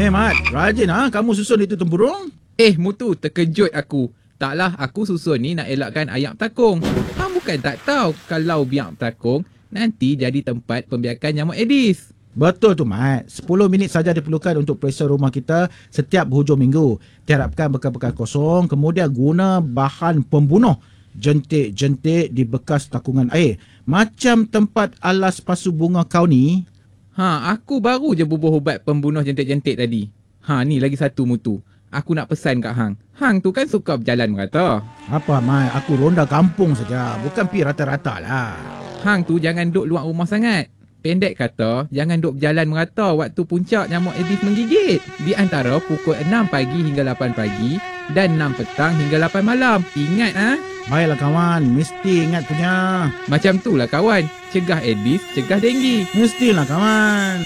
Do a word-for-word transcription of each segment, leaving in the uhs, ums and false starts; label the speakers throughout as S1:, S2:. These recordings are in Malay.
S1: Eh Mat, rajin ha kamu susun itu tempurung.
S2: Eh Mutu, terkejut aku. Taklah, aku susun ni nak elakkan ayam takung. Hang bukan tak tahu kalau biak takung nanti jadi tempat pembiakan nyamuk Aedes.
S1: Betul tu Mat. sepuluh minit saja diperlukan untuk periksa rumah kita setiap hujung minggu. Tiarapkan bekal-bekal kosong, kemudian guna bahan pembunuh. Jentik-jentik di bekas takungan air. Macam tempat alas pasu bunga kau ni.
S2: Ha, aku baru je bubuh ubat pembunuh jentik-jentik tadi. Ha, ni lagi satu Mutu. Aku nak pesan kat Hang. Hang tu kan suka berjalan merata.
S1: Apa Mat, aku ronda kampung saja. Bukan pi rata-rata lah.
S2: Hang tu jangan duk luar rumah sangat. Pendek kata, jangan duk berjalan merata waktu puncak nyamuk Aedes menggigit. Di antara pukul enam pagi hingga lapan pagi dan enam petang hingga lapan malam. Ingat ah. Ha?
S1: Baiklah kawan, mesti ingat punya.
S2: Macam tu lah kawan. Cegah Aedes, cegah denggi.
S1: Mestilah kawan.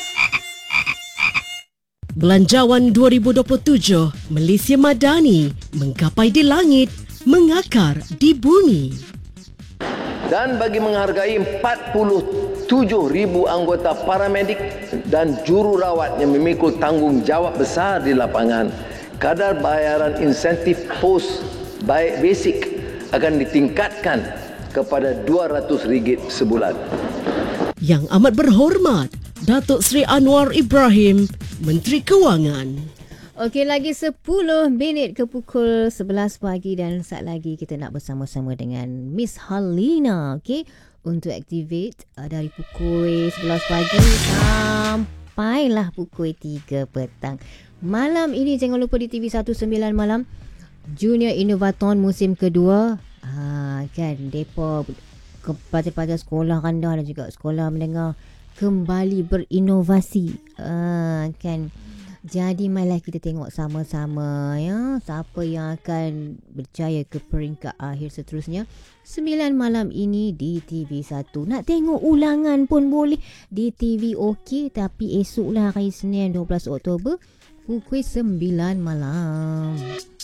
S3: Belanjawan dua ribu dua puluh tujuh, Malaysia Madani menggapai di langit, mengakar di bumi.
S4: Dan bagi menghargai empat puluh tujuh ribu anggota paramedik dan jururawat yang memikul tanggungjawab besar di lapangan, kadar bayaran insentif pos baik basic akan ditingkatkan kepada dua ratus ringgit sebulan.
S3: Yang amat berhormat, Datuk Seri Anwar Ibrahim, Menteri Kewangan.
S5: Okey, lagi sepuluh minit ke pukul sebelas pagi dan saat lagi kita nak bersama-sama dengan Miss Halina, okey, untuk activate uh, dari pukul sebelas pagi sampailah pukul tiga petang. Malam ini jangan lupa di T V satu sembilan malam Junior Innovaton musim kedua. Ha, kan depa pelajar-pelajar sekolah rendah dan juga sekolah menengah kembali berinovasi. Ha, kan. Jadi malah kita tengok sama-sama ya siapa yang akan berjaya ke peringkat akhir seterusnya. sembilan malam ini di T V satu. Nak tengok ulangan pun boleh di T V okey, tapi esoklah hari Isnin dua belas Oktober pukul sembilan malam.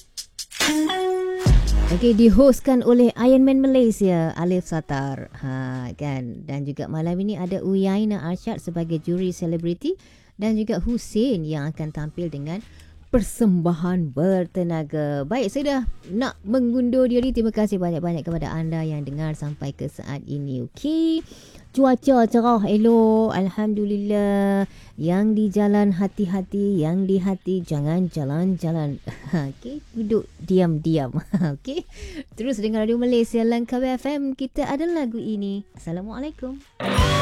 S5: Okey, dihostkan oleh Ironman Malaysia Alif Satar. Ha, kan. Dan juga malam ini ada Uyaina Arsyad sebagai juri selebriti dan juga Hussein yang akan tampil dengan persembahan bertenaga. Baik, saya dah nak mengundur diri. Terima kasih banyak-banyak kepada anda yang dengar sampai ke saat ini. Okey. Cuaca cerah, elok. Alhamdulillah. Yang di jalan hati-hati, yang di hati jangan jalan-jalan. Okey, duduk diam-diam. Okey. Terus dengar Radio Malaysia Langkawi F M. Kita ada lagu ini. Assalamualaikum.